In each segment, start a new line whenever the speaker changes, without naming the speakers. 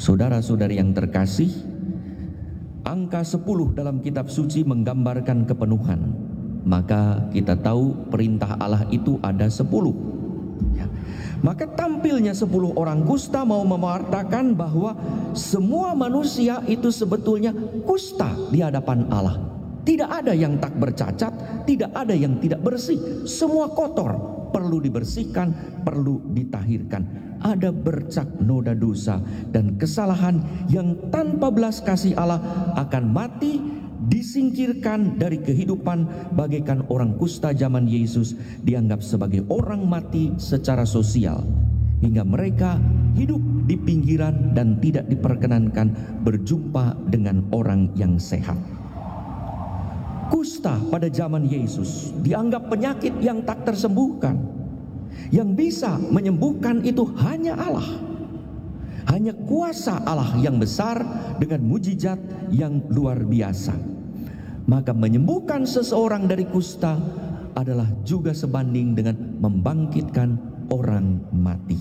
Saudara-saudari yang terkasih, angka 10 dalam kitab suci menggambarkan kepenuhan. Maka kita tahu perintah Allah itu ada 10. Ya. Maka tampilnya 10 orang kusta mau mewartakan bahwa semua manusia itu sebetulnya kusta di hadapan Allah. Tidak ada yang tak bercacat, tidak ada yang tidak bersih. Semua kotor, perlu dibersihkan, perlu ditahirkan. Ada bercak noda dosa dan kesalahan yang tanpa belas kasih Allah akan mati, disingkirkan dari kehidupan, bagaikan orang kusta zaman Yesus dianggap sebagai orang mati secara sosial, hingga mereka hidup di pinggiran dan tidak diperkenankan berjumpa dengan orang yang sehat. Kusta pada zaman Yesus dianggap penyakit yang tak tersembuhkan. Yang bisa menyembuhkan itu hanya Allah. Hanya kuasa Allah yang besar dengan mujizat yang luar biasa. Maka menyembuhkan seseorang dari kusta adalah juga sebanding dengan membangkitkan orang mati.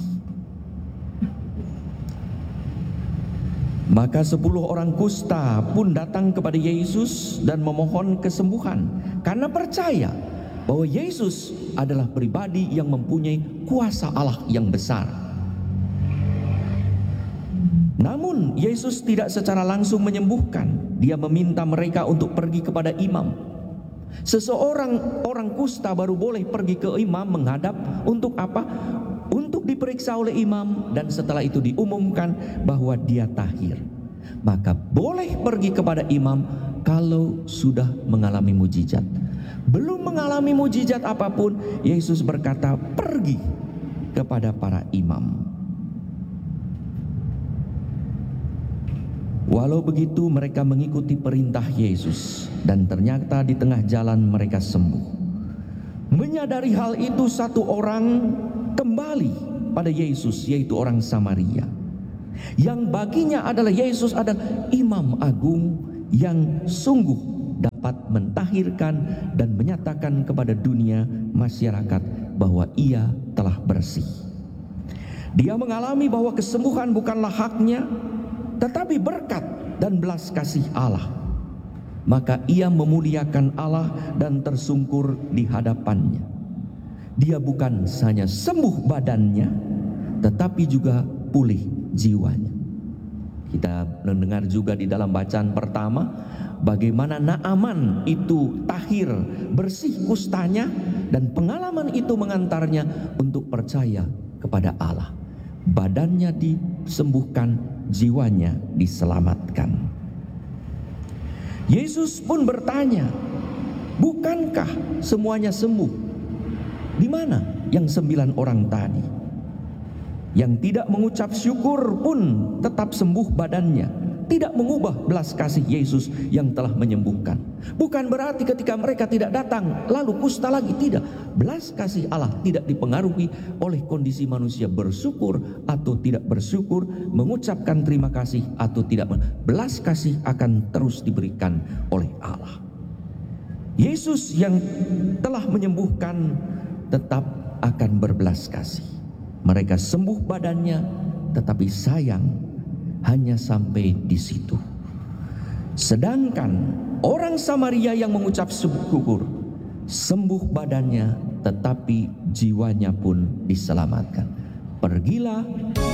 Maka 10 orang kusta pun datang kepada Yesus dan memohon kesembuhan karena percaya bahwa Yesus adalah pribadi yang mempunyai kuasa Allah yang besar. Namun Yesus tidak secara langsung menyembuhkan. Dia meminta mereka untuk pergi kepada imam. Seseorang orang kusta baru boleh pergi ke imam menghadap untuk apa? Untuk diperiksa oleh imam, dan setelah itu diumumkan bahwa dia tahir. Maka boleh pergi kepada imam kalau sudah mengalami mujizat. Belum mengalami mujizat apapun, Yesus berkata pergi kepada para imam. Walau begitu mereka mengikuti perintah Yesus, dan ternyata di tengah jalan mereka sembuh. Menyadari hal itu, satu orang kembali pada Yesus, yaitu orang Samaria, yang baginya adalah Yesus adalah imam agung yang sungguh dapat mentahirkan dan menyatakan kepada dunia masyarakat bahwa ia telah bersih. Dia mengalami bahwa kesembuhan bukanlah haknya, tetapi berkat dan belas kasih Allah. Maka ia memuliakan Allah dan tersungkur di hadapannya. Dia bukan hanya sembuh badannya, tetapi juga pulih jiwanya. Kita mendengar juga di dalam bacaan pertama bagaimana Naaman itu tahir, bersih kustanya, dan pengalaman itu mengantarnya untuk percaya kepada Allah. Badannya disembuhkan, jiwanya diselamatkan. Yesus pun bertanya, bukankah semuanya sembuh? Di mana yang 9 orang tadi? Yang tidak mengucap syukur pun tetap sembuh badannya. Tidak mengubah belas kasih Yesus yang telah menyembuhkan. Bukan berarti ketika mereka tidak datang lalu kusta lagi, tidak. Belas kasih Allah tidak dipengaruhi oleh kondisi manusia bersyukur atau tidak bersyukur, mengucapkan terima kasih atau tidak. Belas kasih akan terus diberikan oleh Allah. Yesus yang telah menyembuhkan tetap akan berbelas kasih. Mereka sembuh badannya, tetapi sayang hanya sampai di situ. Sedangkan orang Samaria yang mengucap syukur, sembuh badannya, tetapi jiwanya pun diselamatkan. Pergilah